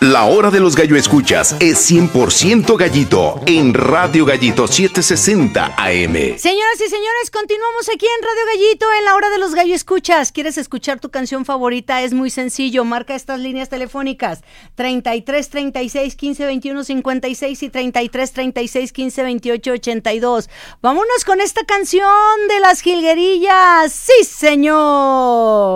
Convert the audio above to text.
La hora de los gallo escuchas es 100% gallito en Radio Gallito 760 AM. Señoras y señores, continuamos aquí en Radio Gallito en la hora de los gallo escuchas. ¿Quieres escuchar tu canción favorita? Es muy sencillo. Marca estas líneas telefónicas: 33 36 15 21 56 y 33 36 15 28 82. Vámonos con esta canción de Las Jilguerillas. ¡Sí, señor!